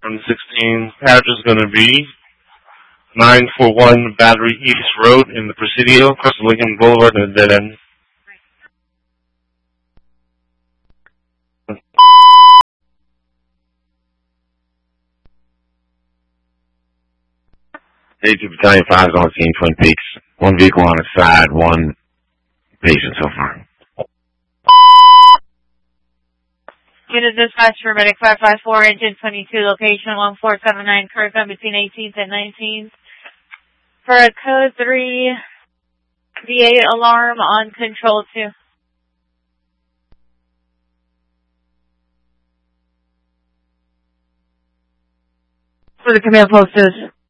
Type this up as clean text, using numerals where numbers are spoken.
On 16, address is going to be 941 Battery East Road in the Presidio, across Lincoln Boulevard and dead end. A2 Battalion 5 is on scene, Twin Peaks. One vehicle on its side, one patient so far. Unit dispatch for Medic 554, engine 22, location 1479, Kirkham between 18th and 19th. For a code 3 V8 alarm on control 2. For the command post is